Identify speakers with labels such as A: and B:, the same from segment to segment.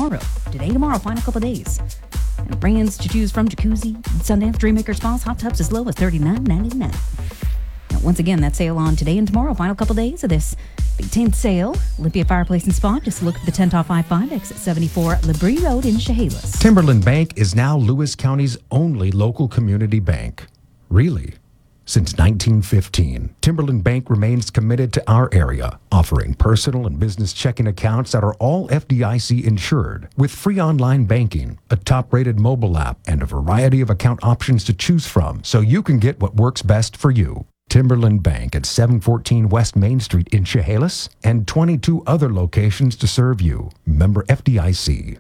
A: tomorrow. Today, tomorrow, final couple days. And brands to choose from: Jacuzzi, Sundance, Dreammaker Spas, hot tubs as low as $39.99. Now, once again, that sale on today and tomorrow, final couple days of this big tent sale. Olympia Fireplace and Spa. Just look for the tent off I-5, exit 74, Labrie Road in Chehalis.
B: Timberland Bank is now Lewis County's only local community bank. Really? Since 1915, Timberland Bank remains committed to our area, offering personal and business checking accounts that are all FDIC insured, with free online banking, a top-rated mobile app, and a variety of account options to choose from, so you can get what works best for you. Timberland Bank at 714 West Main Street in Chehalis, and 22 other locations to serve you. Member FDIC.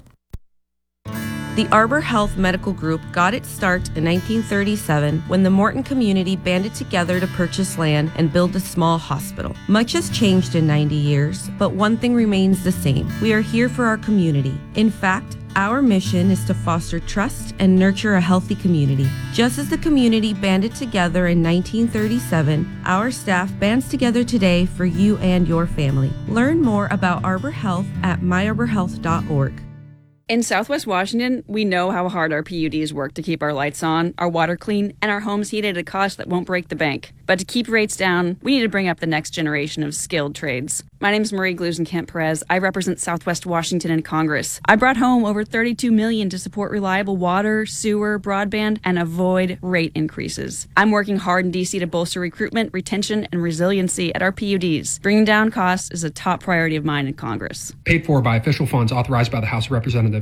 C: The Arbor Health Medical Group got its start in 1937 when the Morton community banded together to purchase land and build a small hospital. Much has changed in 90 years, but one thing remains the same. We are here for our community. In fact, our mission is to foster trust and nurture a healthy community. Just as the community banded together in 1937, our staff bands together today for you and your family. Learn more about Arbor Health at myarborhealth.org.
D: In Southwest Washington, we know how hard our PUDs work to keep our lights on, our water clean, and our homes heated at a cost that won't break the bank. But to keep rates down, we need to bring up the next generation of skilled trades. My name is Marie Glusenkamp-Perez. I represent Southwest Washington in Congress. I brought home over $32 million to support reliable water, sewer, broadband, and avoid rate increases. I'm working hard in D.C. to bolster recruitment, retention, and resiliency at our PUDs. Bringing down costs is a top priority of mine in Congress.
E: Paid for by official funds authorized by the House of Representatives.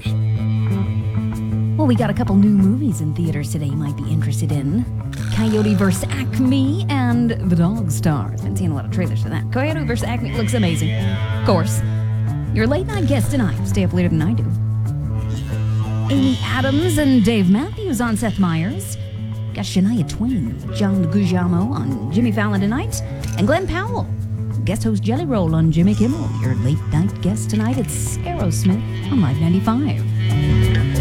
A: Well, we got a couple new movies in theaters today you might be interested in. Coyote vs. Acme and The Dog Star. I've been seeing a lot of trailers for that. Coyote vs. Acme looks amazing. Of course. Your late night guest tonight. Stay up later than I do. Amy Adams and Dave Matthews on Seth Meyers. Got Shania Twain, John Leguizamo on Jimmy Fallon tonight. And Glenn Powell, guest host Jelly Roll on Jimmy Kimmel. Your late night guest tonight, it's Aerosmith on Live 95.